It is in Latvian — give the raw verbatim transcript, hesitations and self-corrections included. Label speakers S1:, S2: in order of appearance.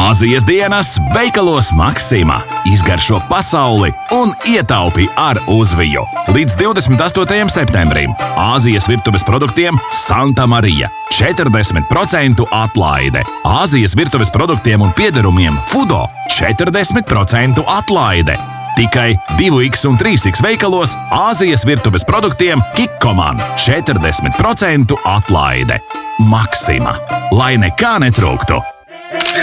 S1: Āzijas dienas veikalos Maxima. Izgaršo pasauli un ietaupi ar Uzviju. Līdz divdesmit astotajam septembrim Āzijas virtuves produktiem Santa Marija. četrdesmit procentu atlaide. Āzijas virtuves produktiem un piederumiem Fudo četrdesmit procentu atlaide. Tikai divi iks un trīs iks veikalos Āzijas virtuves produktiem Kikkoman četrdesmit procentu atlaide. Maxima. Lai nekā netrūktu!